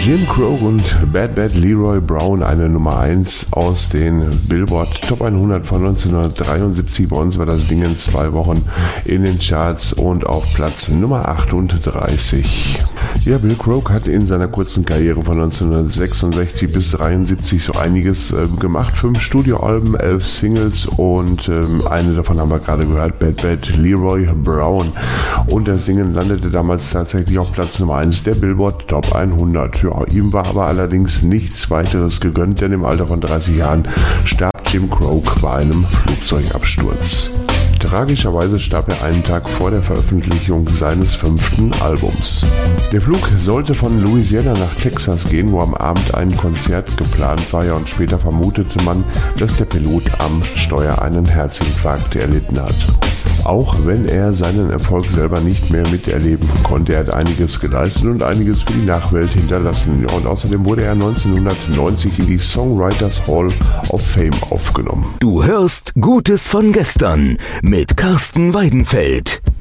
Jim Croce und Bad Bad Leroy Brown, eine Nummer 1 aus den Billboard Top 100 von 1973. Bei uns war das Ding in 2 Wochen in den Charts und auf Platz Nummer 38. Ja, Bill Croce hat in seiner kurzen Karriere von 1966 bis 1973 so einiges gemacht. 5 Studioalben, 11 Singles und eine davon haben wir gerade gehört, Bad Bad Leroy Brown. Und das Ding landete damals tatsächlich auf Platz Nummer 1 der Billboard Top 100. Ja, ihm war aber allerdings nichts weiteres gegönnt, denn im Alter von 30 Jahren starb Jim Croce bei einem Flugzeugabsturz. Tragischerweise starb er einen Tag vor der Veröffentlichung seines 5. Albums. Der Flug sollte von Louisiana nach Texas gehen, wo am Abend ein Konzert geplant war, und später vermutete man, dass der Pilot am Steuer einen Herzinfarkt erlitten hat. Auch wenn er seinen Erfolg selber nicht mehr miterleben konnte, er hat einiges geleistet und einiges für die Nachwelt hinterlassen. Und außerdem wurde er 1990 in die Songwriters Hall of Fame aufgenommen. Du hörst Gutes von gestern mit Carsten Weidenfeld.